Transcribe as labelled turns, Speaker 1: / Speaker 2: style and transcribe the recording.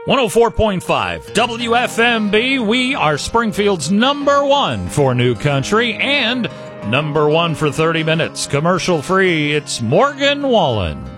Speaker 1: 104.5 WFMB. We are Springfield's number one for New Country and number one for 30 minutes. Commercial free. It's Morgan Wallen.